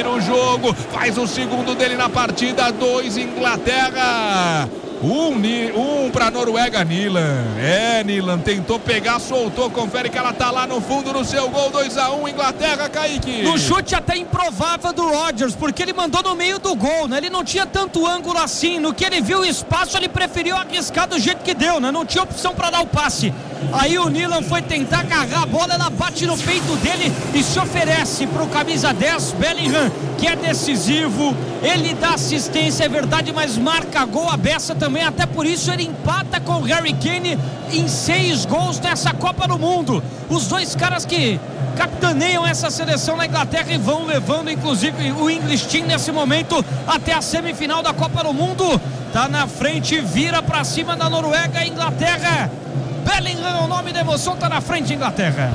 vira o jogo, faz o segundo dele na partida, 2 Inglaterra. Um pra Noruega, Nilan. Nilan tentou pegar, soltou, confere que ela tá lá no fundo no seu gol, 2-1 Inglaterra, Kaique. No chute até improvável do Rodgers, porque ele mandou no meio do gol, né? Ele não tinha tanto ângulo assim, no que ele viu o espaço, ele preferiu arriscar do jeito que deu, né? Não tinha opção pra dar o passe. Aí o Nilan foi tentar agarrar a bola, ela bate no peito dele e se oferece pro camisa 10, Bellingham, que é decisivo. Ele dá assistência, é verdade, mas marca gol a beça também. Até por isso ele empata com o Harry Kane em 6 gols nessa Copa do Mundo. Os dois caras que capitaneiam essa seleção na Inglaterra e vão levando inclusive o English Team nesse momento até a semifinal da Copa do Mundo. Tá na frente, vira pra cima da Noruega, a Inglaterra. Bellingham é o nome da emoção, tá na frente, Inglaterra.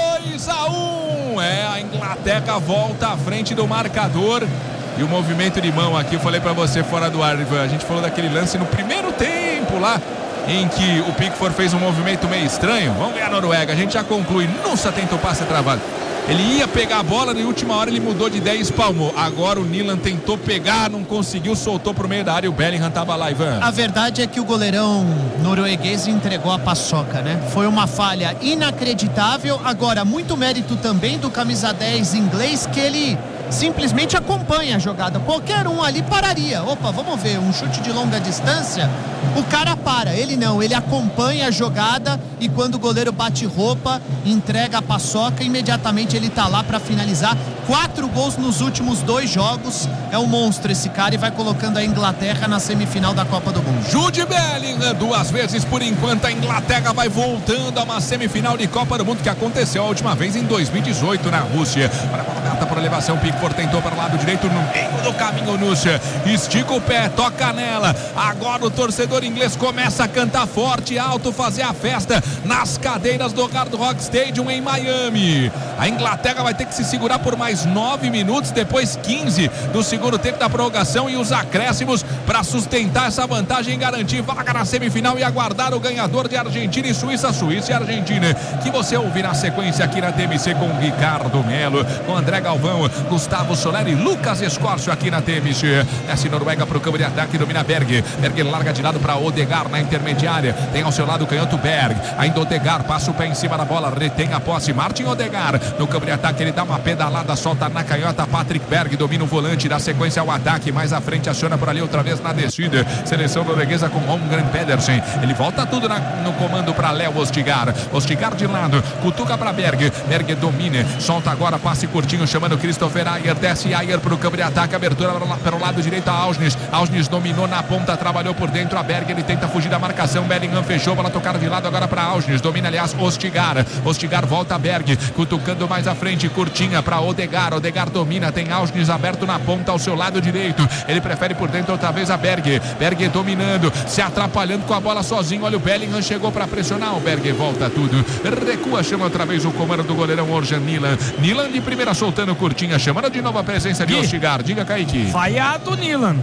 2-1. A Inglaterra volta à frente do marcador. E o movimento de mão aqui, eu falei pra você fora do ar, Ivan, a gente falou daquele lance no primeiro tempo lá, em que o Pickford fez um movimento meio estranho. Vamos ver a Noruega, a gente já conclui. Nossa, tentou passe travado. Ele ia pegar a bola, na última hora ele mudou de ideia e espalmou. Agora o Nilan tentou pegar, não conseguiu, soltou pro meio da área e o Bellingham tava lá, Ivan. A verdade é que o goleirão norueguês entregou a paçoca, né? Foi uma falha inacreditável. Agora, muito mérito também do camisa 10 inglês, que ele simplesmente acompanha a jogada. Qualquer um ali pararia. Opa, vamos ver, um chute de longa distância, o cara para, ele não, ele acompanha a jogada e quando o goleiro bate roupa, entrega a paçoca, imediatamente ele tá lá para finalizar. 4 gols nos últimos 2 jogos, é um monstro esse cara e vai colocando a Inglaterra na semifinal da Copa do Mundo. Jude Bellingham, 2 vezes por enquanto a Inglaterra vai voltando a uma semifinal de Copa do Mundo que aconteceu a última vez em 2018 na Rússia. Para a bola aberta por elevação, Pickford tentou para o lado direito no meio do caminho, Núcia estica o pé, toca nela. Agora o torcedor inglês começa a cantar forte, alto, fazer a festa nas cadeiras do Hard Rock Stadium em Miami. A Inglaterra vai ter que se segurar por mais 9 minutos, depois 15 do segundo tempo da prorrogação e os acréscimos para sustentar essa vantagem e garantir vaga na semifinal e aguardar o ganhador de Argentina e Suíça, Suíça e Argentina, que você ouve na sequência aqui na TMC com Ricardo Melo, com André Galvão, Gustavo Soler e Lucas Escórcio aqui na TMC. Desce Noruega para o campo de ataque, domina Berg larga de lado para Odegaard na intermediária, tem ao seu lado o canhoto Berg, ainda Odegaard passa o pé em cima da bola, retém a posse, Martin Odegaard no campo de ataque, ele dá uma pedalada, solta na canhota, Patrick Berg domina o volante, dá sequência ao ataque, mais à frente aciona por ali outra vez na descida, seleção norueguesa com Holmgren Pedersen, ele volta tudo no comando para Léo Ostigard de lado, cutuca para Berg domina, solta agora, passe curtinho, chamando Christopher Ayer, desce Ayer para o campo de ataque, abertura para o lado direito a Ausnes dominou na ponta, trabalhou por dentro a Berg, ele tenta fugir da marcação, Bellingham fechou, bola tocada de lado agora para Ausnes, domina aliás Ostigard volta a Berg, cutucando mais à frente, curtinha para Odegaard domina, tem Ausnes aberto na ponta ao seu lado direito, ele prefere por dentro outra vez a Berg dominando, se atrapalhando com a bola sozinho, olha o Bellingham, chegou para pressionar, o Berg volta tudo, recua, chama outra vez o comando do goleirão Orjan Nilan de primeira soltando curtinha, chamando de novo a presença de Ostigard, diga Kaique. Vaiado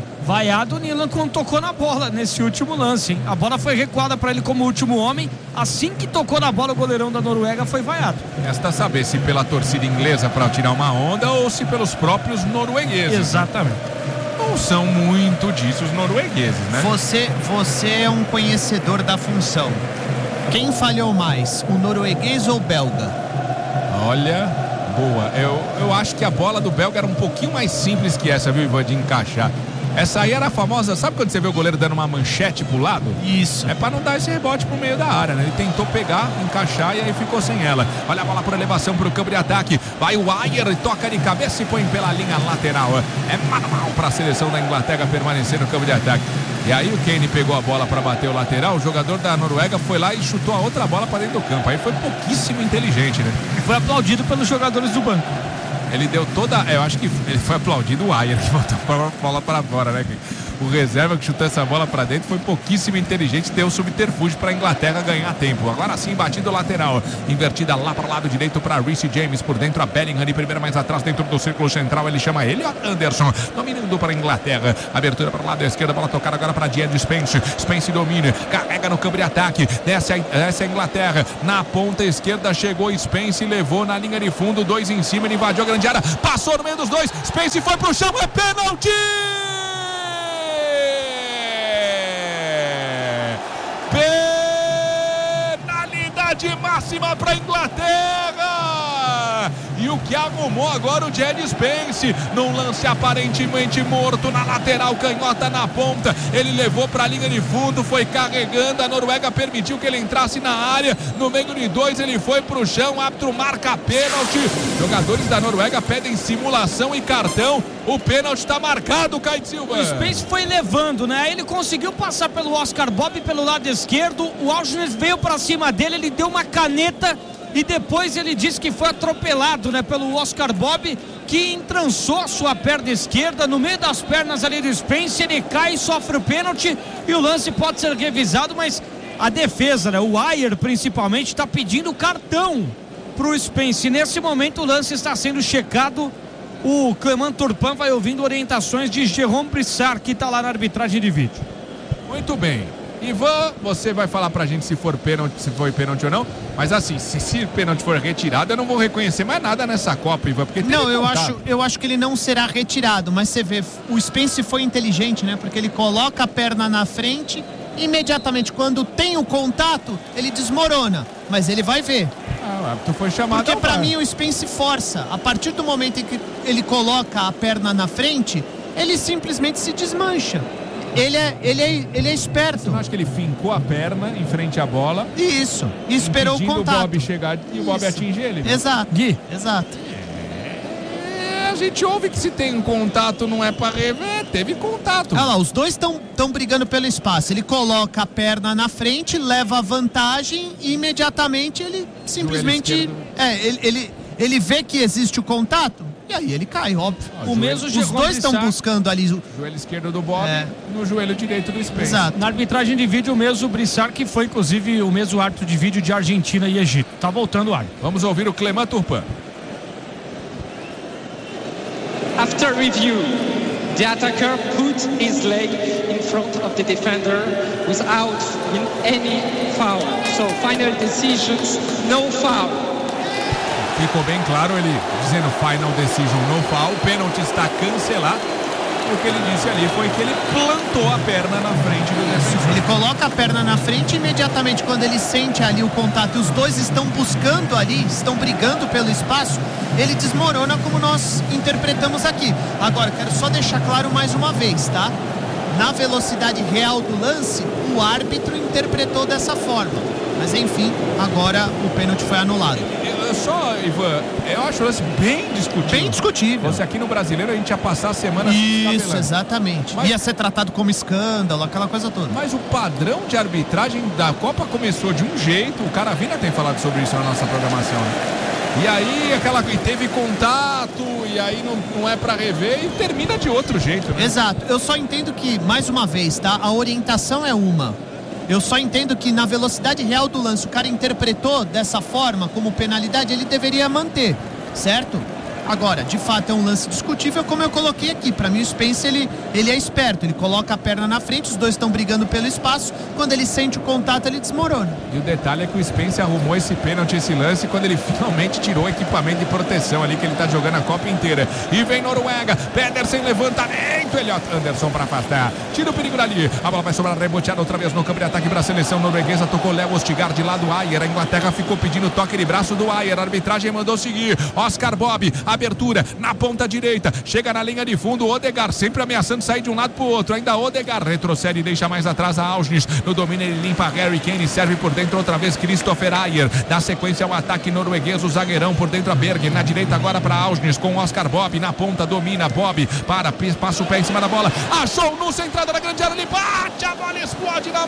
Nilan quando tocou na bola nesse último lance, hein? A bola foi recuada para ele como último homem, assim que tocou na bola o goleirão da Noruega foi vaiado. Resta saber se pela torcida inglesa para tirar uma onda ou se pelos próprios noruegueses. Exatamente. Não são muito disso os noruegueses, né? Você é um conhecedor da função. Quem falhou mais, o norueguês ou o belga? Olha, boa. Eu acho que a bola do belga era um pouquinho mais simples que essa, viu, Ivan, de encaixar. Essa aí era a famosa, sabe quando você vê o goleiro dando uma manchete pro lado? Isso. É pra não dar esse rebote pro meio da área, né? Ele tentou pegar, encaixar e aí ficou sem ela. Olha a bola por elevação pro campo de ataque. Vai o Ayer, toca de cabeça e põe pela linha lateral. É manual pra seleção da Inglaterra permanecer no campo de ataque. E aí o Kane pegou a bola para bater o lateral, o jogador da Noruega foi lá e chutou a outra bola para dentro do campo. Aí foi pouquíssimo inteligente, né? E foi aplaudido pelos jogadores do banco. Ele deu toda... eu acho que ele foi aplaudido o Ayer, que botou a bola para fora, né? o reserva que chutou essa bola pra dentro foi pouquíssimo inteligente, deu subterfúgio pra Inglaterra ganhar tempo. Agora sim, batido lateral, invertida lá para o lado direito pra Reece James, por dentro a Bellingham de primeira mais atrás dentro do círculo central, ele chama ele, Anderson, dominando para a Inglaterra, abertura para o lado esquerdo, bola tocar agora para Jadon Spence, Spence domina, carrega no campo de ataque, desce a Inglaterra, na ponta esquerda chegou Spence, levou na linha de fundo, 2 em cima, ele invadiu a grande área, passou no meio dos dois, Spence foi pro chão, é pênalti! Penalidade máxima para a Inglaterra! E o que arrumou agora o Jadon Spence, num lance aparentemente morto na lateral, canhota na ponta, ele levou para a linha de fundo, foi carregando, a Noruega permitiu que ele entrasse na área, no meio de 2 ele foi pro chão, árbitro marca pênalti, jogadores da Noruega pedem simulação e cartão, o pênalti está marcado, Caio Silva. O Spence foi levando, né? Ele conseguiu passar pelo Oscar Bob pelo lado esquerdo, o Auschwitz veio para cima dele, ele deu uma caneta e depois ele disse que foi atropelado, né, pelo Oscar Bob, que entrançou a sua perna esquerda no meio das pernas ali do Spence, ele cai, sofre o pênalti e o lance pode ser revisado, mas a defesa, né, o Ayer principalmente, está pedindo cartão pro Spence. Nesse momento o lance está sendo checado, o Clément Turpin vai ouvindo orientações de Jérôme Brissard, que está lá na arbitragem de vídeo. Muito bem. Ivan, você vai falar pra gente se foi pênalti ou não, mas assim, se pênalti for retirado, eu não vou reconhecer mais nada nessa Copa, Ivan, porque não, eu acho que ele não será retirado, mas você vê, o Spence foi inteligente, né, porque ele coloca a perna na frente, imediatamente quando tem o contato, ele desmorona, mas ele vai ver. O árbitro foi chamado. Porque pra mim o Spence força, a partir do momento em que ele coloca a perna na frente, ele simplesmente se desmancha. Ele é esperto. Você não acha que ele fincou a perna em frente à bola? Isso. E esperou o contato. O Bob chegar e o Bob atinge ele. Né? Exato. Gui. Exato. A gente ouve que se tem um contato não é para rever. Teve contato. Olha lá, os dois estão brigando pelo espaço. Ele coloca a perna na frente, leva a vantagem e imediatamente ele simplesmente... Ele vê que existe o contato. E aí ele cai, óbvio. Os dois estão buscando ali o joelho esquerdo do Bob no joelho direito do Spence. Exato. Na arbitragem de vídeo, o mesmo Brissard, que foi inclusive o mesmo árbitro de vídeo de Argentina e Egito. Tá voltando o árbitro. Vamos ouvir o Clément Turpin. After review, the attacker put his leg in front of the defender without any foul. So final decisions, no foul. Ficou bem claro, ele dizendo final decision, no foul, o pênalti está cancelado. O que ele disse ali foi que ele plantou a perna na frente do defensor. Ele coloca a perna na frente e imediatamente quando ele sente ali o contato e os dois estão buscando ali, estão brigando pelo espaço, ele desmorona como nós interpretamos aqui. Agora, quero só deixar claro mais uma vez, tá? Na velocidade real do lance, o árbitro interpretou dessa forma. Mas enfim, agora o pênalti foi anulado. Só, Ivan, eu acho o lance bem discutível. Bem discutível. Você aqui no Brasileiro, a gente ia passar a semana... Isso, exatamente. Ia ser tratado como escândalo, aquela coisa toda. Mas o padrão de arbitragem da Copa começou de um jeito, o Caravina tem falado sobre isso na nossa programação, né? E aí, teve contato, e aí não é pra rever, e termina de outro jeito, né? Exato. Eu só entendo que, mais uma vez, tá? A orientação é uma. Eu só entendo que na velocidade real do lance o cara interpretou dessa forma como penalidade, ele deveria manter, certo? Agora, de fato é um lance discutível, como eu coloquei aqui. Para mim o Spence ele é esperto, ele coloca a perna na frente, os dois estão brigando pelo espaço, quando ele sente o contato ele desmorona. E o detalhe é que o Spence arrumou esse pênalti, esse lance, quando ele finalmente tirou o equipamento de proteção ali que ele tá jogando a Copa inteira. E vem Noruega, Pedersen, levantamento, Elliot Anderson para afastar, tira o perigo dali, a bola vai sobrar reboteada outra vez no campo de ataque para a seleção norueguesa, tocou Léo Ostigar de lado Ayer, a Inglaterra ficou pedindo toque de braço do Ayer, a arbitragem mandou seguir, Oscar Bob, abertura na ponta direita, chega na linha de fundo, Odegaard sempre ameaçando sair de um lado pro outro, ainda Odegaard retrocede e deixa mais atrás a Auschwitz, no domínio ele limpa Harry Kane, serve por dentro outra vez Christopher Ayer, dá sequência ao ataque norueguês, o zagueirão por dentro a Berger, na direita agora para Auschwitz com Oscar Bob, na ponta domina Bob, passa o pé em cima da bola, achou no centrada da grande área, ele bate, a bola explode na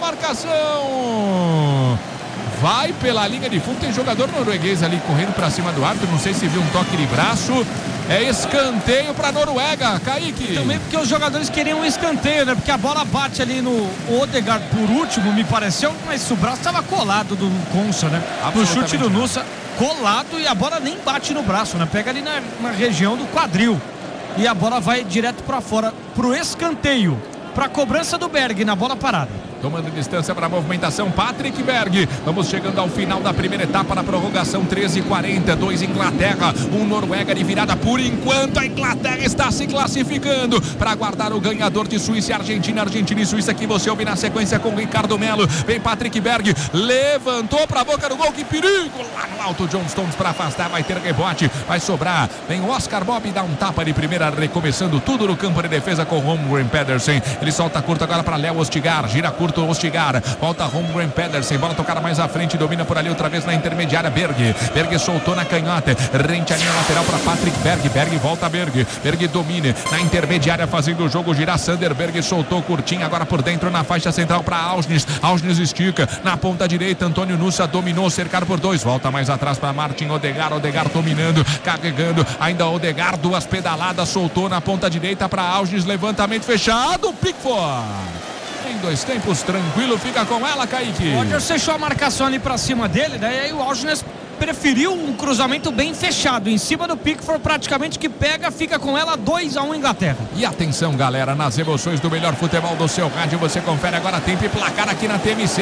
marcação, vai pela linha de fundo, tem jogador norueguês ali correndo para cima do árbitro, não sei se viu um toque de braço, É escanteio para Noruega, Kaique. Também porque os jogadores queriam um escanteio, né? Porque a bola bate ali no Odegaard por último, me pareceu, mas o braço estava colado do Konsa, né? No chute do Nusa, colado, e a bola nem bate no braço, né? Pega ali na região do quadril. E a bola vai direto para fora, pro escanteio, para cobrança do Berg na bola parada. Tomando distância para a movimentação, Patrick Berg. Vamos chegando ao final da primeira etapa da prorrogação, 13h40, 2 Inglaterra, 1 Noruega de virada. Por enquanto a Inglaterra está se classificando para aguardar o ganhador de Suíça e Argentina. Argentina e Suíça, que você ouve na sequência com Ricardo Melo. Vem Patrick Berg, levantou para a boca do gol, que perigo! Lá no alto, John Stones para afastar, vai ter rebote, vai sobrar. Vem o Oscar Bob, dá um tapa de primeira, recomeçando tudo no campo de defesa com Holmgren Pedersen. Ele solta curto agora para Léo Ostigar, gira curto Ostigar, volta Holmgren Pedersen, bola tocada mais à frente, domina por ali outra vez na intermediária. Berg soltou na canhota, rente a linha lateral para Patrick Berg. Berg volta Berg domina na intermediária, fazendo o jogo girar. Sander Berg soltou curtinho agora por dentro na faixa central para Ausnes estica na ponta direita. Antônio Nusa dominou, cercado por 2, volta mais atrás para Martin Odegaard dominando, carregando ainda Odegaard, 2 pedaladas, soltou na ponta direita para Ausnes, levantamento fechado, Pickford em 2 tempos, tranquilo, fica com ela, Kaique. O Rodgers fechou a marcação ali pra cima dele, daí aí o Ausnes preferiu um cruzamento bem fechado em cima do Pickford, praticamente, que pega, fica com ela, 2-1 Inglaterra. E atenção, galera, nas emoções do melhor futebol do seu rádio, você confere agora tempo e placar aqui na TMC.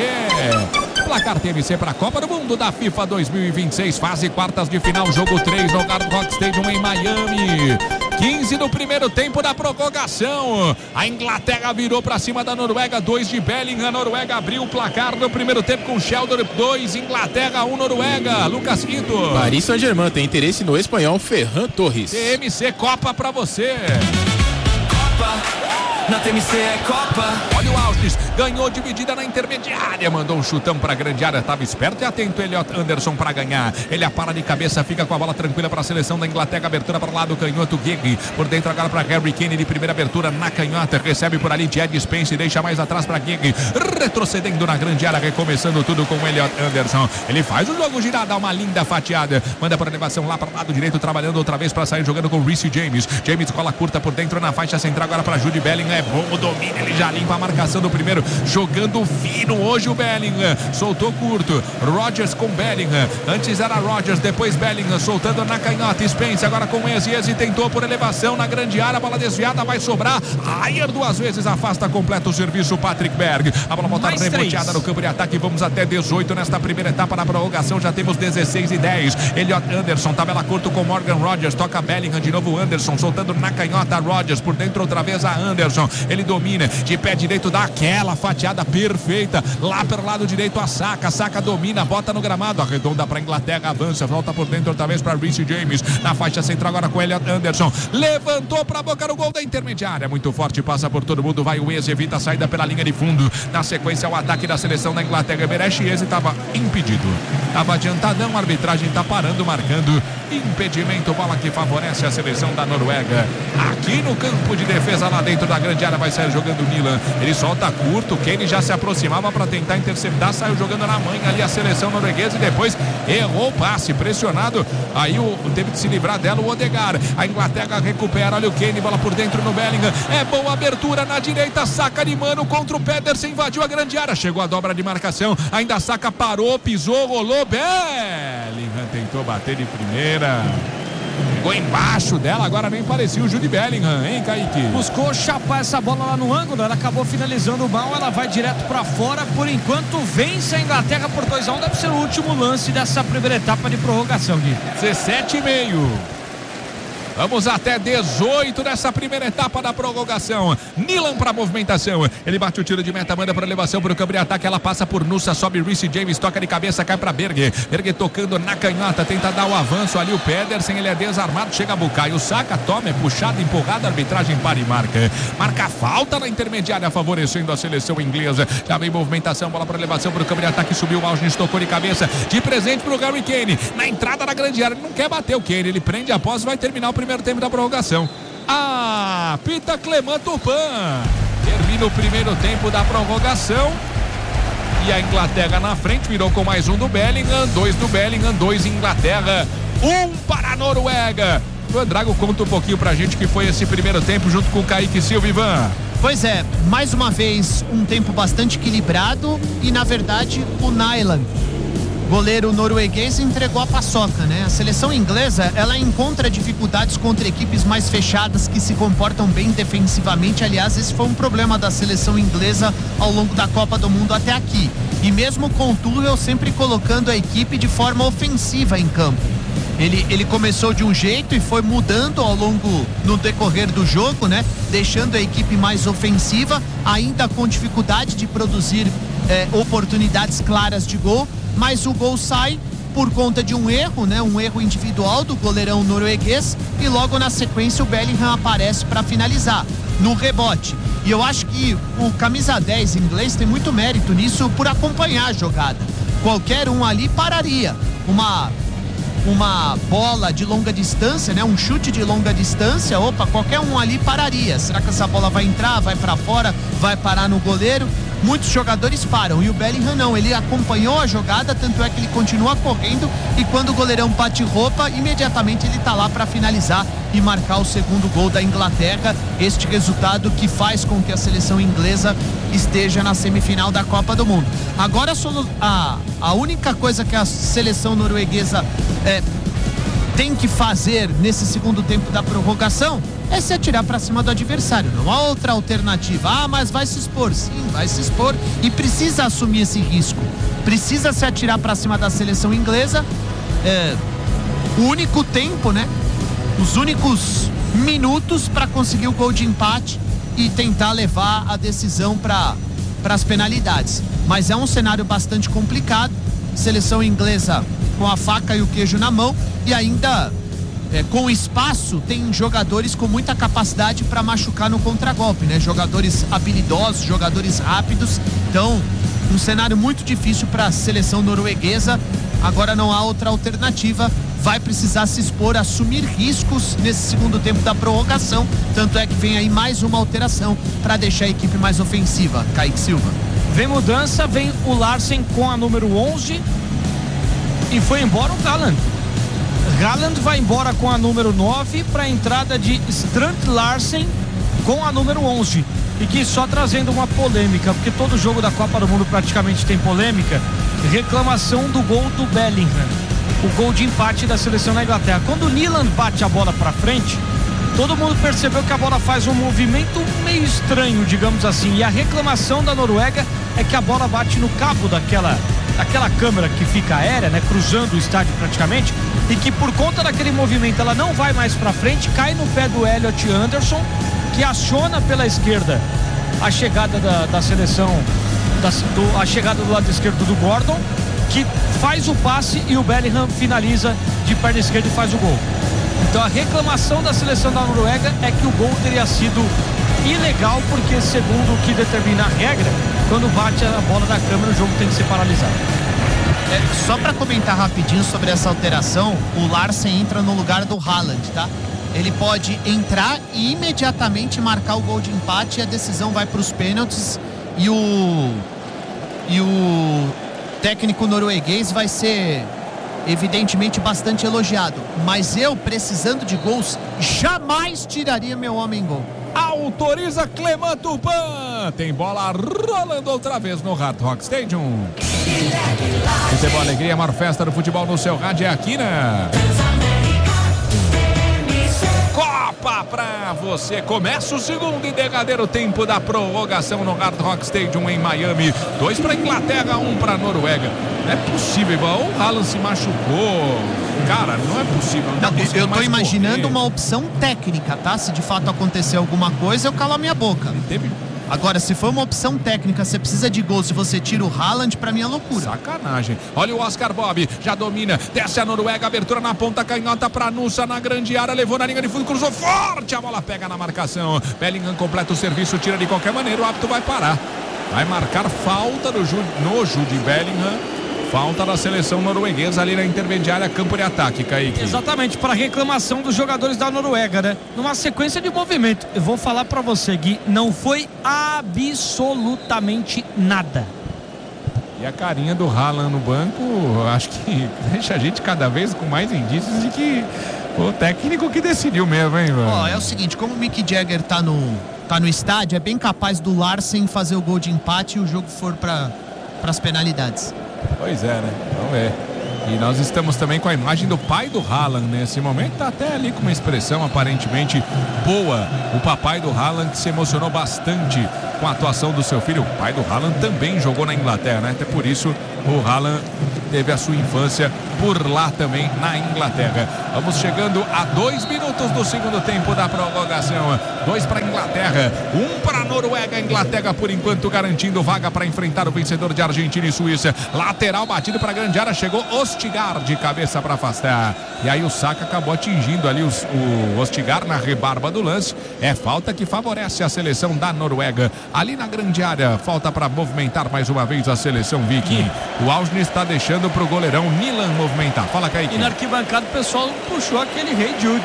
Placar TMC para a Copa do Mundo da FIFA 2026, fase quartas de final, jogo 3 no Hard Rock Stadium em Miami. 15 do primeiro tempo da prorrogação. A Inglaterra virou para cima da Noruega, 2 de Bellingham. A Noruega abriu o placar no primeiro tempo com Sheldon, 2 Inglaterra, 1 Noruega. Lucas Quinto. Paris Saint-Germain tem interesse no espanhol Ferran Torres. TMC Copa para você. Copa. Na TMC é Copa. Olha o Ausnes, ganhou dividida na intermediária, mandou um chutão para a grande área, estava esperto e atento Elliot Anderson para ganhar. Ele apara de cabeça, fica com a bola tranquila para a seleção da Inglaterra, abertura para o lado canhoto, Gigg, por dentro agora para Harry Kane, de primeira abertura na canhota, recebe por ali Jed Spence, deixa mais atrás para Gigg, retrocedendo na grande área, recomeçando tudo com Elliot Anderson. Ele faz o jogo girar, dá uma linda fatiada, manda por elevação lá para o lado direito, trabalhando outra vez para sair jogando com Reece James. James cola curta por dentro na faixa central agora para Jude Bellingham. É bom o domínio, ele já limpa a marcação do primeiro, jogando fino hoje o Bellingham, soltou curto, Rodgers com Bellingham, antes era Rodgers, depois Bellingham, soltando na canhota, Spence agora com Eze tentou por elevação na grande área, bola desviada, vai sobrar, Ayer 2 vezes, afasta completo o serviço, Patrick Berg, a bola volta reboteada no campo de ataque, vamos até 18 nesta primeira etapa da prorrogação, já temos 16 e 10, Elliot Anderson, tabela curto com Morgan Rodgers, toca Bellingham, de novo Anderson, soltando na canhota, Rodgers, por dentro outra vez a Anderson, ele domina, de pé direito, dá aquela fatiada perfeita, lá pelo lado direito a Saka domina, bota no gramado, arredonda para a Inglaterra, avança, volta por dentro outra vez para Reece James, na faixa central agora com Elliot Anderson, levantou para a boca do gol da intermediária, muito forte, passa por todo mundo, vai o Eze, evita a saída pela linha de fundo, na sequência o ataque da seleção da Inglaterra, Berechi Eze estava impedido, estava adiantadão, a arbitragem está parando, marcando impedimento, bola que favorece a seleção da Noruega, aqui no campo de defesa, lá dentro da grande área, vai sair jogando o Milan, ele solta curto, Kane já se aproximava para tentar interceptar, saiu jogando na manha ali a seleção norueguesa e depois errou o passe, pressionado, aí teve de se livrar dela o Odegaard, a Inglaterra recupera, olha o Kane, bola por dentro no Bellingham, é boa abertura na direita, Saka de mano contra o Pedersen, invadiu a grande área, chegou a dobra de marcação, ainda Saka parou, pisou, rolou, Bellingham tentou bater de primeira, Ficou embaixo dela, agora nem parecia o Jude Bellingham, hein, Kaique? Buscou chapar essa bola lá no ângulo, ela acabou finalizando mal, ela vai direto pra fora, por enquanto vence a Inglaterra por 2-1, deve ser o último lance dessa primeira etapa de prorrogação, Gui. 17,5. Vamos até 18 dessa primeira etapa da prorrogação. Nilan para a movimentação. Ele bate o tiro de meta, manda para elevação para o campo de ataque. Ela passa por Nusa, sobe Reece James, toca de cabeça, cai para Berg. Berg tocando na canhota, tenta dar o avanço ali. O Pedersen, ele é desarmado, chega a Bukayo Saka, toma, é puxado, empurrado, a arbitragem para e marca. Marca falta na intermediária, favorecendo a seleção inglesa. Já vem movimentação, bola para elevação para o campo de ataque. Subiu o Ausnes, tocou de cabeça, de presente para o Harry Kane. Na entrada da grande área, ele não quer bater o Kane, ele prende a posse e vai terminar o primeiro tempo da prorrogação. Pita Clement Turpin. Termina o primeiro tempo da prorrogação. E a Inglaterra na frente, virou com mais um do Bellingham, 2 do Bellingham, 2 Inglaterra, 1 para a Noruega. Ivan Drago conta um pouquinho pra gente que foi esse primeiro tempo junto com o Kaique Silva. Ivan. Pois é, mais uma vez um tempo bastante equilibrado e na verdade o Nyland, goleiro norueguês, entregou a paçoca, né? A seleção inglesa, ela encontra dificuldades contra equipes mais fechadas que se comportam bem defensivamente. Aliás, esse foi um problema da seleção inglesa ao longo da Copa do Mundo até aqui. E mesmo com o Tuchel sempre colocando a equipe de forma ofensiva em campo. Ele começou de um jeito e foi mudando ao longo no decorrer do jogo, né? Deixando a equipe mais ofensiva, ainda com dificuldade de produzir oportunidades claras de gol, mas o gol sai por conta de um erro, né? Um erro individual do goleirão norueguês e logo na sequência o Bellingham aparece para finalizar no rebote. E eu acho que o camisa 10 inglês tem muito mérito nisso por acompanhar a jogada. Qualquer um ali pararia. Uma bola de longa distância, né? Um chute de longa distância, qualquer um ali pararia. Será que essa bola vai entrar, vai para fora, vai parar no goleiro? Muitos jogadores param e o Bellingham não, ele acompanhou a jogada, tanto é que ele continua correndo e quando o goleirão bate roupa, imediatamente ele tá lá para finalizar e marcar o segundo gol da Inglaterra. Este resultado que faz com que a seleção inglesa esteja na semifinal da Copa do Mundo. Agora a única coisa que a seleção norueguesa tem que fazer nesse segundo tempo da prorrogação é se atirar para cima do adversário. Não há outra alternativa. Mas vai se expor. Sim, vai se expor e precisa assumir esse risco. Precisa se atirar para cima da seleção inglesa. O único tempo, né? Os únicos minutos para conseguir o gol de empate e tentar levar a decisão para as penalidades. Mas é um cenário bastante complicado. Seleção inglesa com a faca e o queijo na mão e ainda com espaço tem jogadores com muita capacidade para machucar no contragolpe, né? Jogadores habilidosos, jogadores rápidos. Então, um cenário muito difícil para a seleção norueguesa. Agora não há outra alternativa. Vai precisar se expor, assumir riscos nesse segundo tempo da prorrogação. Tanto é que vem aí mais uma alteração para deixar a equipe mais ofensiva. Kaique Silva. Vem mudança, vem o Larsen com a número 11 e foi embora o Haaland. Haaland vai embora com a número 9 para a entrada de Strand Larsen com a número 11. E que só trazendo uma polêmica, porque todo jogo da Copa do Mundo praticamente tem polêmica, reclamação do gol do Bellingham, o gol de empate da seleção da Inglaterra. Quando o Nyland bate a bola para frente, todo mundo percebeu que a bola faz um movimento meio estranho, digamos assim, e a reclamação da Noruega é que a bola bate no cabo daquela câmera que fica aérea, né, cruzando o estádio praticamente, e que por conta daquele movimento ela não vai mais para frente, cai no pé do Elliot Anderson, que aciona pela esquerda a chegada da seleção, a chegada do lado esquerdo do Gordon, que faz o passe e o Bellingham finaliza de perna esquerda e faz o gol. Então a reclamação da seleção da Noruega é que o gol teria sido ilegal, porque segundo o que determina a regra, quando bate a bola da câmera o jogo tem que ser paralisado. Só para comentar rapidinho sobre essa alteração, o Larsen entra no lugar do Haaland, tá? Ele pode entrar e imediatamente marcar o gol de empate e a decisão vai para os pênaltis e o técnico norueguês vai ser evidentemente bastante elogiado, mas eu, precisando de gols, jamais tiraria meu homem em gol. Autoriza Clément Turpin. Tem bola rolando outra vez no Hard Rock Stadium. Futebol Alegria, a maior festa do futebol no seu rádio é aqui, né? Copa pra você. Começa o segundo e derradeiro tempo da prorrogação no Hard Rock Stadium em Miami. 2 para Inglaterra, 1 para Noruega. Não é possível, igual o Haaland se machucou. Cara, não é possível. Eu tô imaginando uma opção técnica, tá? Se de fato acontecer alguma coisa, eu calo a minha boca. Agora, se for uma opção técnica, você precisa de gol, se você tira o Haaland, pra mim é loucura. Sacanagem. Olha o Oscar Bob, já domina, desce a Noruega, abertura na ponta canhota pra Nusa na grande área, levou na linha de fundo, cruzou forte, a bola pega na marcação. Bellingham completa o serviço, tira de qualquer maneira, o árbitro vai parar. Vai marcar falta no Jude Bellingham. Falta da seleção norueguesa ali na intermediária, campo de ataque, Kaique. Exatamente, para reclamação dos jogadores da Noruega, né? Numa sequência de movimento. Eu vou falar para você, Gui, não foi absolutamente nada. E a carinha do Haaland no banco, acho que deixa a gente cada vez com mais indícios de que O técnico que decidiu mesmo, hein, mano? Ó, é o seguinte, como o Mick Jagger tá no estádio, é bem capaz do Larsen fazer o gol de empate e o jogo for para as penalidades. Pois é, né? Vamos ver. E nós estamos também com a imagem do pai do Haaland nesse momento, tá até ali com uma expressão aparentemente boa. O papai do Haaland que se emocionou bastante com a atuação do seu filho. O pai do Haaland também jogou na Inglaterra, né? Até por isso o Haaland teve a sua infância por lá também na Inglaterra. Vamos chegando a 2 minutos do segundo tempo da prorrogação. 2 para a Inglaterra, 1 para a Noruega. Inglaterra por enquanto garantindo vaga para enfrentar o vencedor de Argentina e Suíça. Lateral batido para a grande área, chegou Ostigar de cabeça para afastar. E aí o Saka acabou atingindo ali o Ostigar na rebarba do lance. É falta que favorece a seleção da Noruega. Ali na grande área, falta para movimentar mais uma vez a seleção viking. O Ausne está deixando para o goleirão Nilan movimentar. Fala, Kaique. E na arquibancada o pessoal puxou aquele Rei Jude.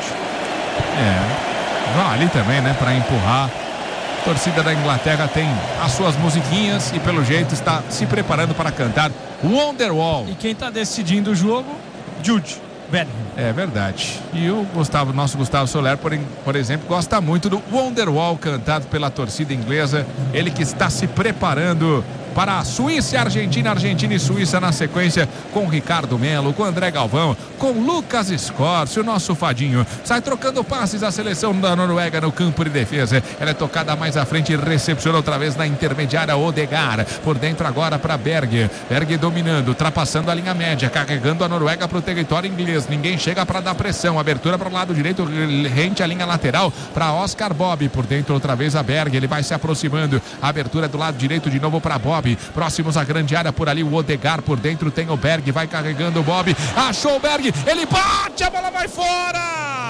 Ali também, né, para empurrar. A torcida da Inglaterra tem as suas musiquinhas e pelo jeito está se preparando para cantar Wonderwall. E quem está decidindo o jogo? Jude Bellingham. É verdade. E o nosso Gustavo Soler, por exemplo, gosta muito do Wonderwall cantado pela torcida inglesa. Ele que está se preparando para a Suíça e Argentina, Argentina e Suíça na sequência, com Ricardo Melo, com André Galvão, com Lucas Scorsi, o nosso fadinho. Sai trocando passes a seleção da Noruega no campo de defesa. Ela é tocada mais à frente e recepciona outra vez na intermediária Odegaard. Por dentro agora para Berg. Berg dominando, ultrapassando a linha média, carregando a Noruega para o território inglês. Ninguém chega para dar pressão. Abertura para o lado direito, rente a linha lateral para Oscar Bob. Por dentro outra vez a Berg. Ele vai se aproximando. Abertura do lado direito de novo para Bob. Próximos à grande área, por ali o Odegaard, por dentro tem o Berg, vai carregando o Bob, achou o Berg, ele bate, a bola vai fora,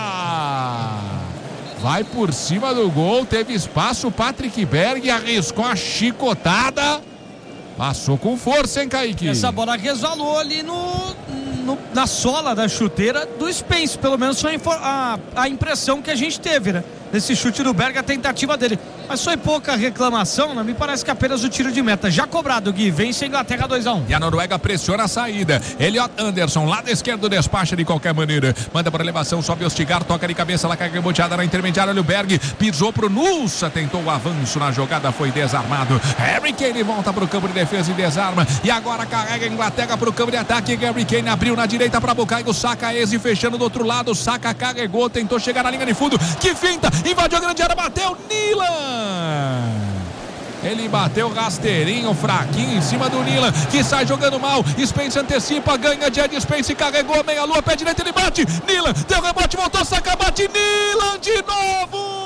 vai por cima do gol, teve espaço, o Patrick Berg arriscou a chicotada, passou com força, hein, Kaique? Essa bola resvalou ali na sola da chuteira do Spence, pelo menos foi a impressão que a gente teve, né? Desse chute do Berg, a tentativa dele. Mas foi pouca reclamação, né? Me parece que apenas o tiro de meta. Já cobrado, Gui. Vence a Inglaterra 2-1. E a Noruega pressiona a saída. Elliot Anderson, lado esquerdo, despacha de qualquer maneira. Manda para elevação, sobe Ostigar, toca de cabeça, lá cai reboteada na intermediária. Olha o Berg, pisou pro Nussa, tentou o avanço na jogada, foi desarmado. Harry Kane volta pro campo de defesa e desarma. E agora carrega a Inglaterra pro campo de ataque. Harry Kane abriu na direita para Bukayo Saka, Eze fechando do outro lado. Saka carregou, tentou chegar na linha de fundo. Que finta! Invadiu a grande área, bateu Nilan. Ele bateu rasteirinho, fraquinho em cima do Nilan, que sai jogando mal. Spence antecipa, ganha de Ed Spence, carregou a meia-lua, pé direito, ele bate. Nilan, deu rebote, voltou, Saka, bate. Nilan de novo.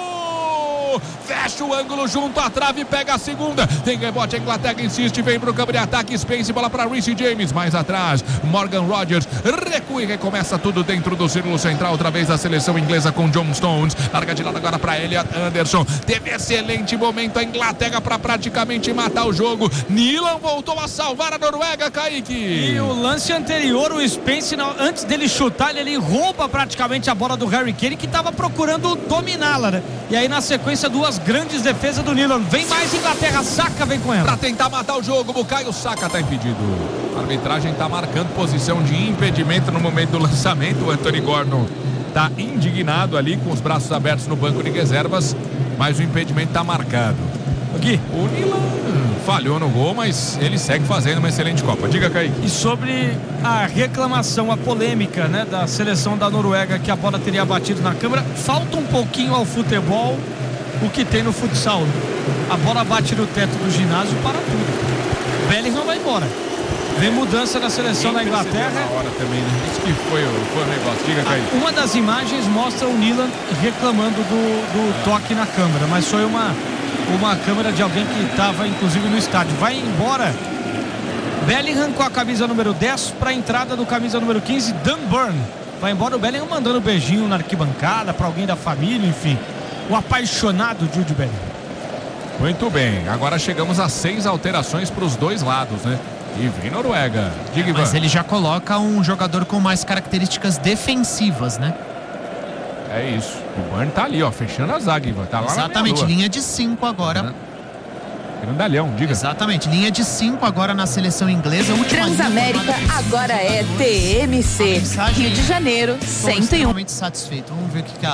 Fecha o ângulo junto à trave, pega a segunda. Tem rebote, a Inglaterra insiste, vem pro campo de ataque. Spence, bola para Reece James, mais atrás. Morgan Rogers recua e recomeça tudo dentro do círculo central. Outra vez a seleção inglesa com John Stones. Larga de lado agora para Elliot Anderson. Teve excelente momento a Inglaterra para praticamente matar o jogo. Nilan voltou a salvar a Noruega, Kaique. E o lance anterior, o Spence, antes dele chutar, ele rouba praticamente a bola do Harry Kane, que estava procurando dominá-la, né? E aí na sequência, duas grandes defesas do Nilan. Vem mais Inglaterra, Saka vem com ela. Para tentar matar o jogo, Bukayo Saka está impedido. A arbitragem está marcando posição de impedimento no momento do lançamento. O Anthony Gordon está indignado ali com os braços abertos no banco de reservas, mas o impedimento está marcado. Aqui. O Nilan falhou no gol, mas ele segue fazendo uma excelente Copa. Diga, Kaique. E sobre a reclamação, a polêmica, né, da seleção da Noruega, que a bola teria batido na câmera, falta um pouquinho ao futebol o que tem no futsal. A bola bate no teto do ginásio, para tudo. Bellingham vai embora. Vem mudança na seleção da Inglaterra. Na hora também, né? Isso que foi o negócio. Diga, Kaique. Uma das imagens mostra o Nilan reclamando do toque na câmera, mas foi uma câmera de alguém que estava inclusive no estádio. Vai embora Bellingham com a camisa número 10 para a entrada do camisa número 15, Dan Burn. Vai embora o Bellingham mandando beijinho na arquibancada para alguém da família, enfim. O apaixonado Jude Bellingham. Muito bem, agora chegamos a 6 alterações para os dois lados, né? E vem Noruega. Diga, Ivan. Mas ele já coloca um jogador com mais características defensivas, né? É isso. O Burn tá ali, ó, fechando a zaga, Ivan. Tá lá. Exatamente, linha de 5 agora. Grandalhão, diga. Exatamente, linha de 5 agora na seleção inglesa. Transamérica agora é TMC. Rio de Janeiro, 101. Extremamente satisfeito. Vamos ver o que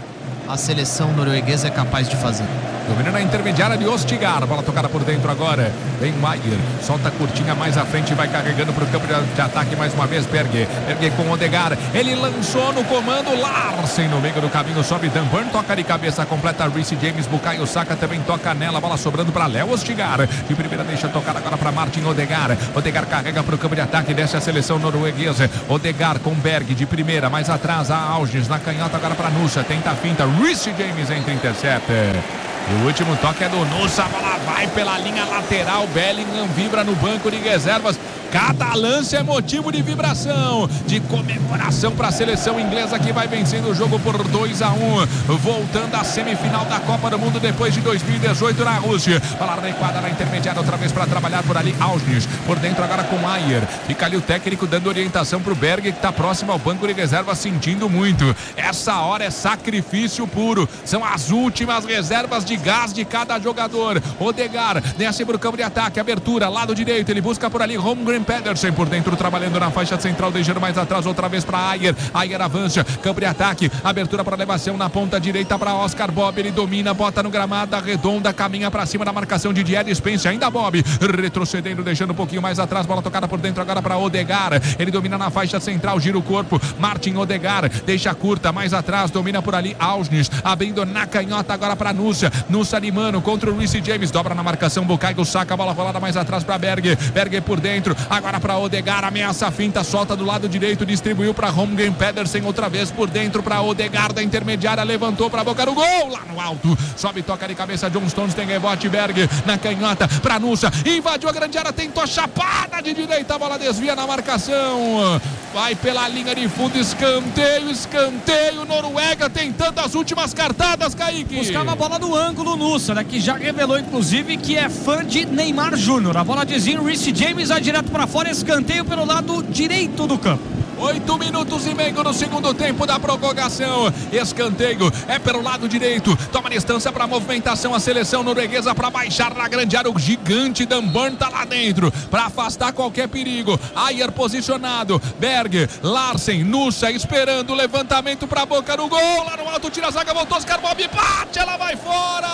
a seleção norueguesa é capaz de fazer. Domina na intermediária de Ostigar. Bola tocada por dentro agora. Vem Maier. Solta a curtinha mais à frente. Vai carregando para o campo de ataque mais uma vez. Berge com Odegaard. Ele lançou no comando. Larsen no meio do caminho. Sobe Dan Burn. Toca de cabeça completa. Reece James. Bukayo Saka também toca nela. Bola sobrando para Léo Ostigar. De primeira deixa tocar agora para Martin Odegaard. Odegaard carrega para o campo de ataque. Desce a seleção norueguesa. Odegaard com Berg de primeira. Mais atrás a Alges. Na canhota agora para Nusa. Tenta a finta. Reece James entra e intercepta. E o último toque é do Nusa, a bola vai pela linha lateral, Bellingham vibra no banco de reservas. Cada lance é motivo de vibração, de comemoração para a seleção inglesa que vai vencendo o jogo por 2-1, voltando à semifinal da Copa do Mundo depois de 2018 na Rússia. Bola adequada na intermediária outra vez para trabalhar por ali, Ausnes, por dentro agora com Maier. Fica ali o técnico dando orientação para o Berg, que está próximo ao banco de reservas, sentindo muito. Essa hora é sacrifício puro, são as últimas reservas de gás de cada jogador. Odegaard desce para o campo de ataque, abertura, lado direito, ele busca por ali Holmgren Pedersen por dentro, trabalhando na faixa central, deixando mais atrás, outra vez para Ayer. Ayer avança, campo de ataque, abertura para elevação na ponta direita para Oscar Bob, ele domina, bota no gramado, arredonda, caminha para cima da marcação de Dier Spence, ainda Bob, retrocedendo, deixando um pouquinho mais atrás, bola tocada por dentro agora para Odegaard, ele domina na faixa central, gira o corpo, Martin Odegaard, deixa curta, mais atrás, domina por ali, Ausnes, abrindo na canhota agora para Nusa de mano contra o Reece James, dobra na marcação, Bukayo Saka, bola rolada mais atrás para Berg por dentro, agora para Odegaard, ameaça a finta, solta do lado direito, distribuiu para Holmgren Pedersen, outra vez por dentro para Odegaard, da intermediária, levantou para a boca do gol, lá no alto, sobe, toca de cabeça, John Stones, tem rebote, Berg na canhota para Nusa, invadiu a grande área, tentou a chapada de direita, a bola desvia na marcação, vai pela linha de fundo, escanteio, Noruega tentando as últimas cartadas, Kaique. Buscava a bola no ângulo, Nusa, né, que já revelou inclusive que é fã de Neymar Júnior. A bola desvia, Reece James vai direto para fora, escanteio pelo lado direito do campo. 8 minutos e meio no segundo tempo da prorrogação. Escanteio é pelo lado direito. Toma distância para a movimentação a seleção norueguesa para baixar na grande área. O gigante Dan Burn tá lá dentro para afastar qualquer perigo. Ayer posicionado. Berg, Larsen, Nusa esperando o levantamento para a boca do gol. Lá no alto tira a zaga, voltou Oscar Bob, bate, ela vai fora.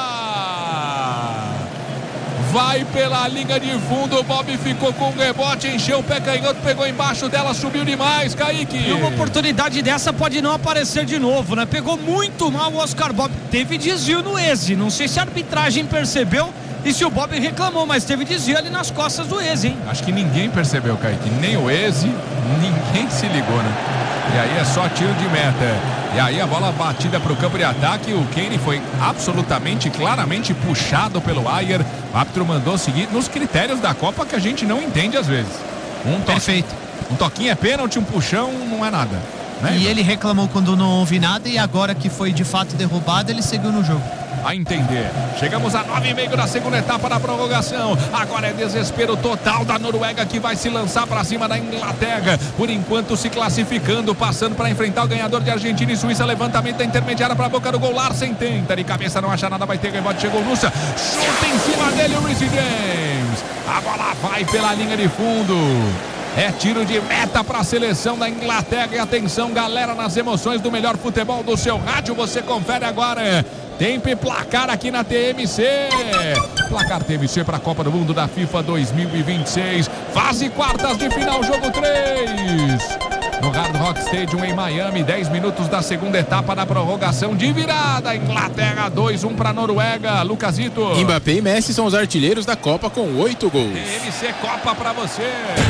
Vai pela linha de fundo, o Bob ficou com o rebote, encheu o pé canhoto, pegou embaixo dela, subiu demais, Kaique. E uma oportunidade dessa pode não aparecer de novo, né? Pegou muito mal o Oscar Bob, teve desvio no Eze, não sei se a arbitragem percebeu e se o Bob reclamou, mas teve desvio ali nas costas do Eze, hein? Acho que ninguém percebeu, Kaique, nem o Eze, ninguém se ligou, né? E aí é só tiro de meta. E aí a bola batida para o campo de ataque. O Kane foi absolutamente, claramente puxado pelo Ayer. O árbitro mandou seguir nos critérios da Copa que a gente não entende às vezes. Perfeito. Um toquinho é pênalti, um puxão não é nada, né? E ele reclamou quando não houve nada e agora que foi de fato derrubado, ele seguiu no jogo. A entender. Chegamos a 9:30 da segunda etapa da prorrogação. Agora é desespero total da Noruega, que vai se lançar para cima da Inglaterra. Por enquanto se classificando, passando para enfrentar o ganhador de Argentina e Suíça. Levantamento da intermediária para a boca do gol. Larsen tenta de cabeça, não acha nada, vai ter rebote. Chegou o Nusa, chuta em cima dele o Reece James. A bola vai pela linha de fundo. É tiro de meta para a seleção da Inglaterra. E atenção, galera, nas emoções do melhor futebol do seu rádio. Você confere agora. Tempo e placar aqui na TMC. Placar TMC para a Copa do Mundo da FIFA 2026. Fase quartas de final, jogo 3. No Hard Rock Stadium em Miami, 10 minutos da segunda etapa da prorrogação de virada. Inglaterra 2-1 para a Noruega. Lucasito. Mbappé e Messi são os artilheiros da Copa com 8 gols. TMC Copa para você.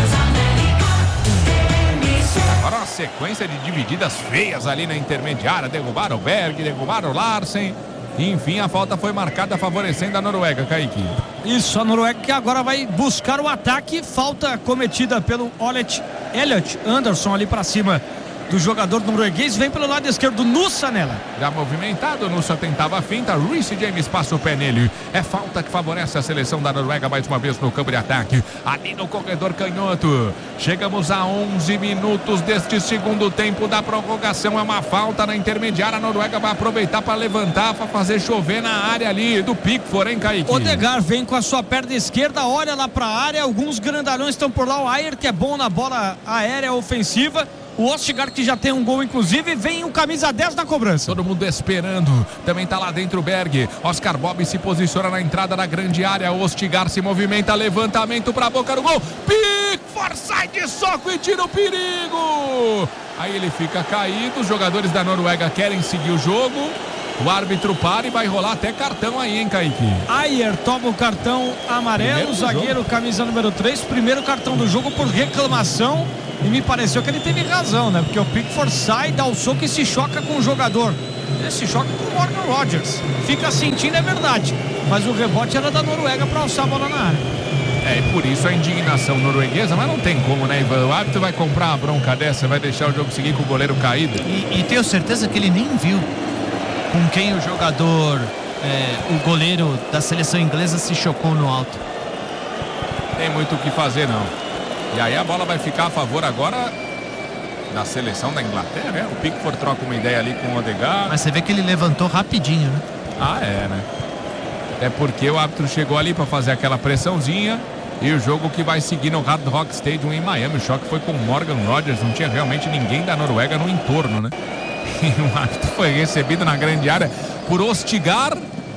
Agora uma sequência de divididas feias ali na intermediária. Derrubaram o Berg, derrubaram o Larsen. Enfim, a falta foi marcada favorecendo a Noruega, Kaique. Isso, a Noruega que agora vai buscar o ataque. Falta cometida pelo Elliot Anderson ali para cima do jogador norueguês, vem pelo lado esquerdo, Nusa nela. Já movimentado, Nusa tentava a finta, Reece James passa o pé nele. É falta que favorece a seleção da Noruega mais uma vez no campo de ataque. Ali no corredor canhoto. Chegamos a 11 minutos deste segundo tempo da prorrogação. É uma falta na intermediária. A Noruega vai aproveitar para levantar, para fazer chover na área ali do Pickford, hein, Kaique? Odegaard vem com a sua perna esquerda, olha lá para a área. Alguns grandalhões estão por lá. O Ayer, que é bom na bola aérea ofensiva. O Odegaard, que já tem um gol, inclusive, vem o camisa 10 na cobrança. Todo mundo esperando. Também tá lá dentro o Berg. Oscar Bob se posiciona na entrada da grande área. O Odegaard se movimenta. Levantamento pra boca do gol. Pickford sai de soco e tira o perigo. Aí ele fica caído. Os jogadores da Noruega querem seguir o jogo. O árbitro para e vai rolar até cartão aí, hein, Kaique? Ayer toma o cartão amarelo. Zagueiro, camisa número 3. Primeiro cartão do jogo por reclamação. E me pareceu que ele teve razão, né? Porque o Pickford sai, dá o soco e se choca com o jogador. Ele se choca com o Morgan Rogers. Fica sentindo, é verdade. Mas o rebote era da Noruega para alçar a bola na área. E por isso a indignação norueguesa, mas não tem como, né, Ivan? O árbitro vai comprar a bronca dessa, vai deixar o jogo seguir com o goleiro caído. E tenho certeza que ele nem viu com quem o jogador, o goleiro da seleção inglesa se chocou no alto. Tem muito o que fazer, não. E aí a bola vai ficar a favor agora da seleção da Inglaterra, né? O Pickford troca uma ideia ali com o Odegaard. Mas você vê que ele levantou rapidinho, né? Né? É porque o árbitro chegou ali para fazer aquela pressãozinha e o jogo que vai seguir no Hard Rock Stadium em Miami. O choque foi com Morgan Rogers, não tinha realmente ninguém da Noruega no entorno, né? E o árbitro foi recebido na grande área por Odegaard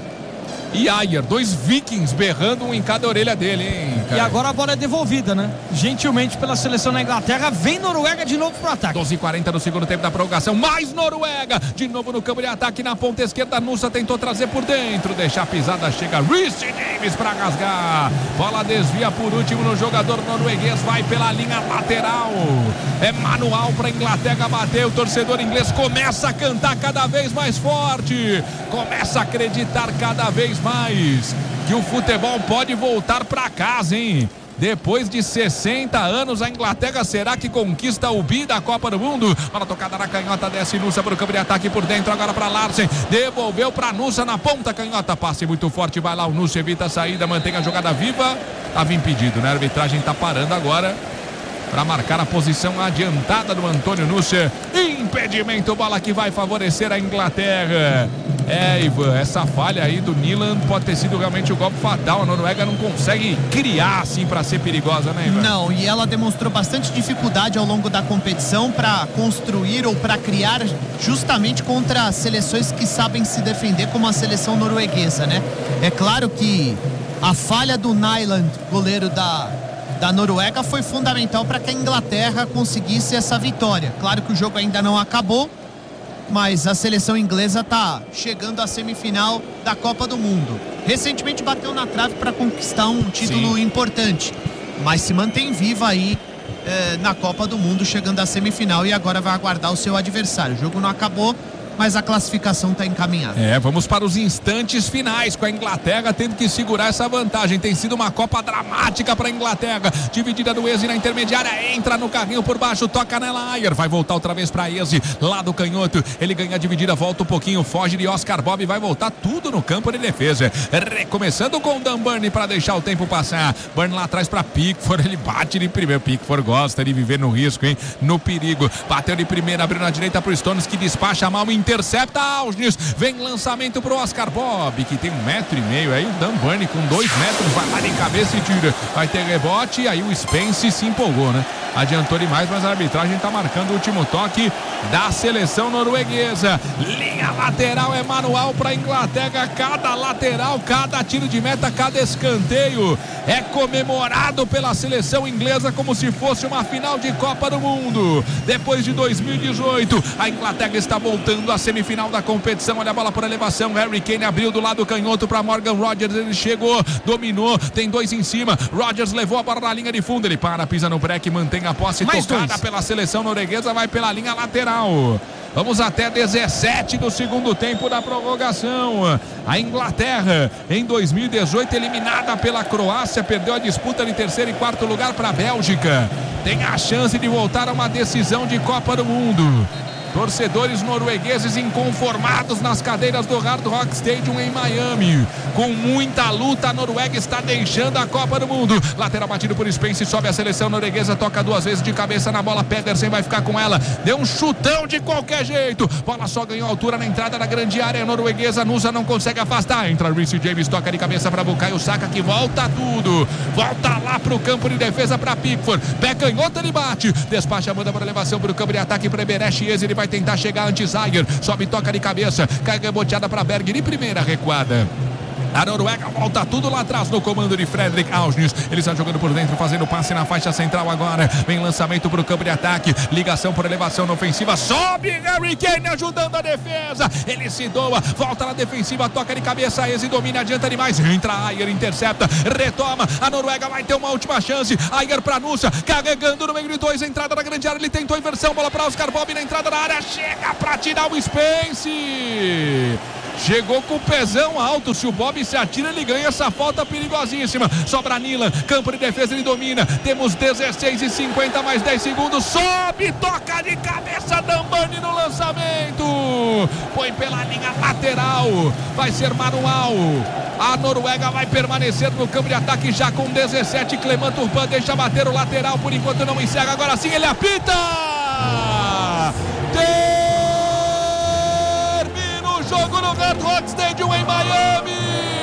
e Ayer, dois vikings berrando um em cada orelha dele, hein, cara? E agora a bola é devolvida, né? Gentilmente pela seleção da Inglaterra. Vem Noruega de novo pro ataque. 12h40 no segundo tempo da prorrogação. Mais Noruega. De novo no campo de ataque na ponta esquerda. Nusa tentou trazer por dentro. Deixar a pisada. Chega Reece James pra rasgar. Bola desvia por último no jogador norueguês. Vai pela linha lateral. É manual pra Inglaterra bater. O torcedor inglês começa a cantar cada vez mais forte. Começa a acreditar cada vez mais que o futebol pode voltar para casa, hein? Depois de 60 anos, a Inglaterra será que conquista o bi da Copa do Mundo? Bola tocada na canhota, desce Nusa para o campo de ataque por dentro, agora para Larsen, devolveu para Nusa na ponta canhota, passe muito forte, vai lá o Nusa, evita a saída, mantém a jogada viva. Estava impedido, né? A arbitragem está parando agora para marcar a posição adiantada do Antônio Nusa. Impedimento, bola que vai favorecer a Inglaterra. Ivan, essa falha aí do Nyland pode ter sido realmente o golpe fatal. A Noruega não consegue criar assim para ser perigosa, né, Ivan? Não, e ela demonstrou bastante dificuldade ao longo da competição para construir ou para criar justamente contra seleções que sabem se defender, como a seleção norueguesa, né? É claro que a falha do Nyland, goleiro da Noruega, foi fundamental para que a Inglaterra conseguisse essa vitória. Claro que o jogo ainda não acabou, mas a seleção inglesa está chegando à semifinal da Copa do Mundo. Recentemente bateu na trave para conquistar um título importante, mas se mantém viva aí na Copa do Mundo, chegando à semifinal, e agora vai aguardar o seu adversário. O jogo não acabou, mas a classificação está encaminhada. Vamos para os instantes finais, com a Inglaterra tendo que segurar essa vantagem. Tem sido uma Copa dramática para a Inglaterra. Dividida do Eze na intermediária, entra no carrinho por baixo, toca nela Ayer, vai voltar outra vez para Eze, lá do canhoto. Ele ganha a dividida, volta um pouquinho, foge de Oscar Bob, vai voltar tudo no campo de defesa. Recomeçando com o Dan Burn para deixar o tempo passar. Burn lá atrás para Pickford, ele bate de primeiro. Pickford gosta de viver no risco, hein? No perigo. Bateu de primeira, abriu na direita para o Stones, que despacha mal, intercepta Alves, vem lançamento pro Oscar Bob, que tem 1,5 metro aí, o Dan Burn com 2 metros, vai lá de cabeça e tira, vai ter rebote, e aí o Spence se empolgou, né? Adiantou demais, mas a arbitragem tá marcando o último toque da seleção norueguesa. Linha lateral é manual para Inglaterra, cada lateral, cada tiro de meta, cada escanteio é comemorado pela seleção inglesa como se fosse uma final de Copa do Mundo. Depois de 2018, a Inglaterra está voltando à semifinal da competição. Olha a bola por elevação, Harry Kane abriu do lado canhoto para Morgan Rogers, ele chegou, dominou, tem 2 em cima, Rogers levou a bola na linha de fundo, ele para, pisa no break, mantém a posse, tocada pela seleção norueguesa, vai pela linha lateral. Vamos até 17 do segundo tempo da prorrogação. A Inglaterra, em 2018, eliminada pela Croácia, perdeu a disputa de terceiro e quarto lugar para a Bélgica. Tem a chance de voltar a uma decisão de Copa do Mundo. Torcedores noruegueses inconformados nas cadeiras do Hard Rock Stadium em Miami. Com muita luta, a Noruega está deixando a Copa do Mundo. Lateral batido por Spence, sobe a seleção norueguesa, toca duas vezes de cabeça na bola. Pedersen vai ficar com ela. Deu um chutão de qualquer jeito. Bola só ganhou altura na entrada da grande área norueguesa. Nusa não consegue afastar. Entra Reece James, toca de cabeça para Bukayo Saka, que volta tudo. Volta lá pro campo de defesa para Pickford. Pé canhota, ele bate. Despacha, manda para elevação para o campo de ataque para Eberechi. Ele vai tentar chegar antes Ayer, sobe, toca de cabeça, carga boteada para Berg de primeira recuada. A Noruega volta tudo lá atrás no comando de Fredrik Ausnes. Ele está jogando por dentro, fazendo passe na faixa central agora. Vem lançamento para o campo de ataque. Ligação por elevação na ofensiva. Sobe Harry Kane ajudando a defesa. Ele se doa, volta na defensiva, toca de cabeça. Eze domina, adianta demais. Entra Ayer, intercepta, retoma. A Noruega vai ter uma última chance. Ayer para Nusa, carregando no meio de dois. Entrada na grande área, ele tentou a inversão. Bola para Oscar Bob na entrada da área. Chega para tirar o Spence. Chegou com o pezão alto. Se o Bob se atira, ele ganha essa falta perigosíssima. Sobra Nilan, campo de defesa, ele domina. Temos 16:50, mais 10 segundos. Sobe, toca de cabeça Dambani no lançamento. Põe pela linha lateral. Vai ser manual. A Noruega vai permanecer no campo de ataque já com 17. Clement Turpin deixa bater o lateral. Por enquanto não encerra. Agora sim ele apita. Jogo no Hard Rock Stadium em Miami.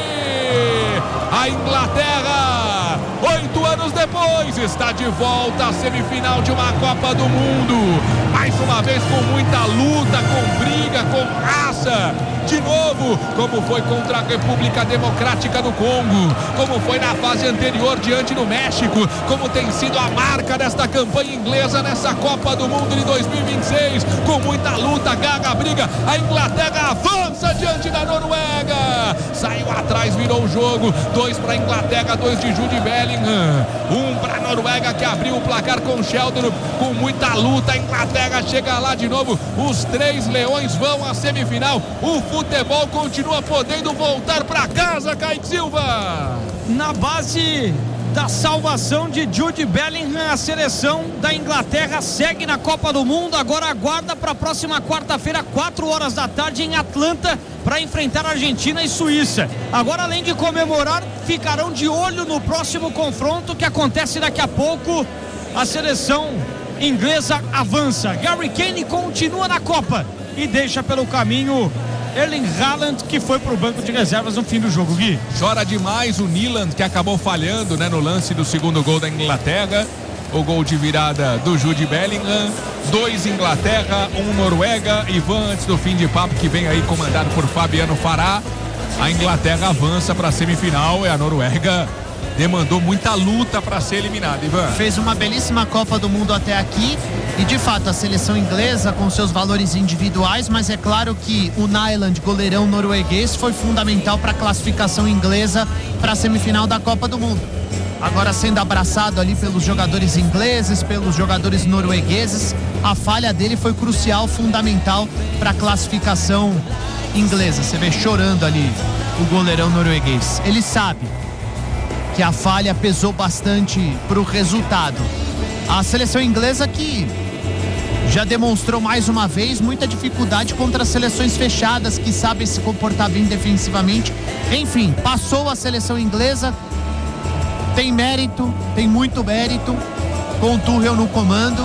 A Inglaterra, 8 anos depois, está de volta à semifinal de uma Copa do Mundo. Mais uma vez com muita luta, com briga, com raça. De novo, como foi contra a República Democrática do Congo, como foi na fase anterior diante do México, como tem sido a marca desta campanha inglesa nessa Copa do Mundo de 2026. Com muita luta, garra, briga, a Inglaterra avança diante da Noruega. Saiu atrás, virou o jogo. 2 para a Inglaterra, 2 de Jude Bellingham. 1 para a Noruega, que abriu o placar com Sheldon. Com muita luta, a Inglaterra chega lá de novo. Os 3 leões vão à semifinal. O futebol continua podendo voltar para casa, Kaique Silva. Na base da salvação de Jude Bellingham, a seleção da Inglaterra segue na Copa do Mundo. Agora aguarda para a próxima quarta-feira, 4 horas da tarde, em Atlanta, para enfrentar Argentina e Suíça. Agora, além de comemorar, ficarão de olho no próximo confronto que acontece daqui a pouco. A seleção inglesa avança. Harry Kane continua na Copa e deixa pelo caminho Erling Haaland, que foi pro banco de reservas no fim do jogo, Gui. Chora demais o Nyland, que acabou falhando, né, no lance do segundo gol da Inglaterra. O gol de virada do Jude Bellingham. 2 Inglaterra, 1 Noruega. Ivan, antes do fim de papo, que vem aí comandado por Fabiano Fará. A Inglaterra avança para a semifinal e a Noruega demandou muita luta para ser eliminada, Ivan. Fez uma belíssima Copa do Mundo até aqui e, de fato, a seleção inglesa com seus valores individuais, mas é claro que o Nyland, goleirão norueguês, foi fundamental para a classificação inglesa para a semifinal da Copa do Mundo. Agora sendo abraçado ali pelos jogadores ingleses, pelos jogadores noruegueses, a falha dele foi crucial, fundamental para a classificação inglesa. Você vê chorando ali o goleirão norueguês. Ele sabe que a falha pesou bastante para o resultado. A seleção inglesa, que já demonstrou mais uma vez muita dificuldade contra as seleções fechadas, que sabem se comportar bem defensivamente. Enfim, passou a seleção inglesa, tem mérito, tem muito mérito, com o Tuchel no comando.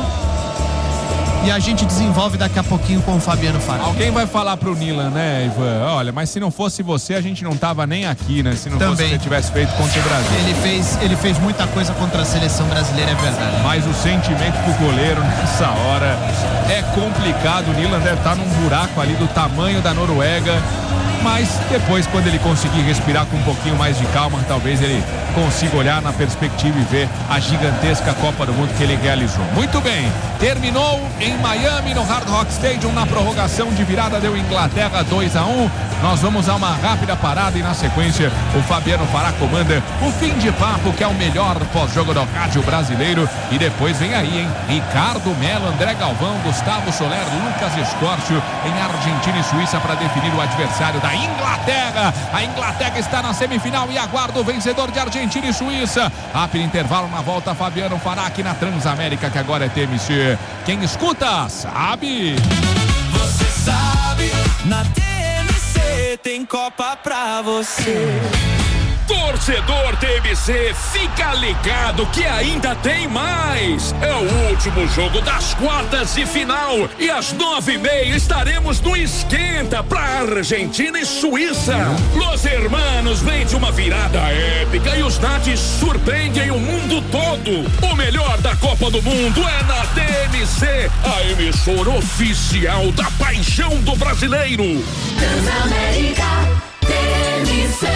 E a gente desenvolve daqui a pouquinho com o Fabiano Fará. Alguém vai falar pro Nyland, né, Ivan? Olha, mas se não fosse você, a gente não tava nem aqui, né? Se não fosse o que tivesse feito contra o Brasil. Ele fez muita coisa contra a seleção brasileira, é verdade. Mas o sentimento pro goleiro nessa hora é complicado. O Nyland deve estar num buraco ali do tamanho da Noruega. Mas depois, quando ele conseguir respirar com um pouquinho mais de calma, talvez ele consiga olhar na perspectiva e ver a gigantesca Copa do Mundo que ele realizou. Muito bem, terminou em Miami, no Hard Rock Stadium. Na prorrogação de virada deu Inglaterra 2-1. Nós vamos a uma rápida parada e na sequência o Fabiano Fará comanda o Fim de Papo, que é o melhor pós-jogo do rádio brasileiro. E depois vem aí, hein? Ricardo Melo, André Galvão, Gustavo Soler, Lucas Escórcio em Argentina e Suíça para definir o adversário da Inglaterra. A Inglaterra está na semifinal e aguarda o vencedor de Argentina e Suíça. Rápido intervalo, na volta Fabiano Fará aqui na Transamérica, que agora é TMC. Quem escuta, sabe. Você sabe, na TMC tem Copa pra você. Torcedor TMC, fica ligado que ainda tem mais. É o último jogo das quartas de final e às 9h30 estaremos no Esquenta pra Argentina e Suíça. Los hermanos vêm de uma virada épica e os Natis surpreendem o mundo todo. O melhor da Copa do Mundo é na TMC, a emissora oficial da paixão do brasileiro. Transamérica, TMC.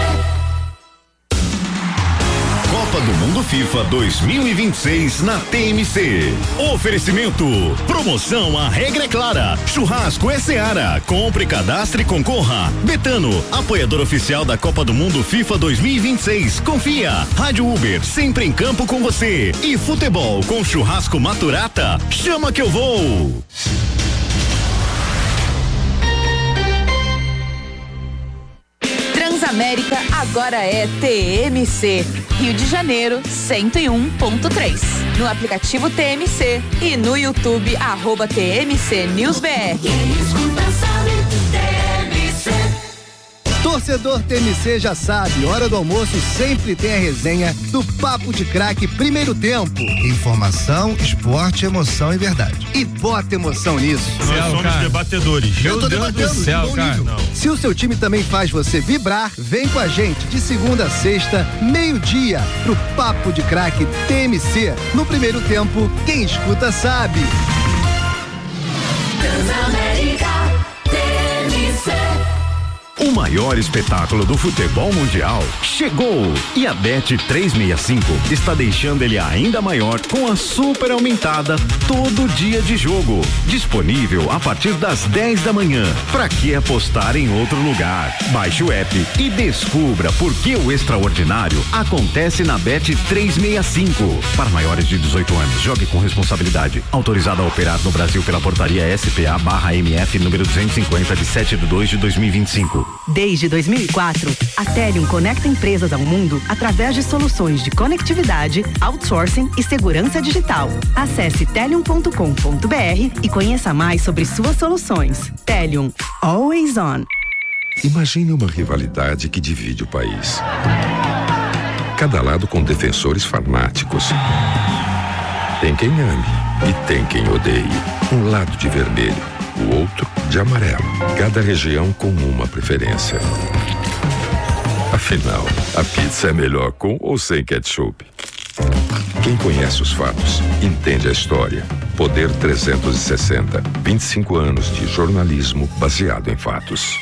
Copa do Mundo FIFA 2026 na TMC. Oferecimento. Promoção, a regra é clara. Churrasco é Seara. Compre, cadastre e concorra. Betano, apoiador oficial da Copa do Mundo FIFA 2026. Confia. Rádio Uber, sempre em campo com você. E futebol com churrasco Maturata. Chama que eu vou. Transamérica agora é TMC. Rio de Janeiro 101.3. No aplicativo TMC e no YouTube @TMC News BR. Quem escuta sabe, TMC. Torcedor TMC já sabe, hora do almoço sempre tem a resenha do Papo de Craque Primeiro Tempo. Informação, esporte, emoção e verdade. E bota emoção nisso. Nós somos debatedores. Eu tô debatendo de bom nível. Se o seu time também faz você vibrar, vem com a gente de segunda a sexta, meio-dia, pro Papo de Craque TMC. No Primeiro Tempo, quem escuta sabe. Transamérica, TMC. O maior espetáculo do futebol mundial chegou e a Bet365 está deixando ele ainda maior com a super aumentada todo dia de jogo, disponível a partir das 10 da manhã. Pra que apostar em outro lugar? Baixe o app e descubra por que o extraordinário acontece na Bet365. Para maiores de 18 anos, jogue com responsabilidade. Autorizado a operar no Brasil pela portaria SPA/MF número 250 de 7/2/2025. Desde 2004, a Telium conecta empresas ao mundo através de soluções de conectividade, outsourcing e segurança digital. Acesse telium.com.br e conheça mais sobre suas soluções. Telium, always on. Imagine uma rivalidade que divide o país. Cada lado com defensores fanáticos. Tem quem ame e tem quem odeie. Um lado de vermelho, o outro de amarelo. Cada região com uma preferência. Afinal, a pizza é melhor com ou sem ketchup? Quem conhece os fatos, entende a história. Poder 360, 25 anos de jornalismo baseado em fatos.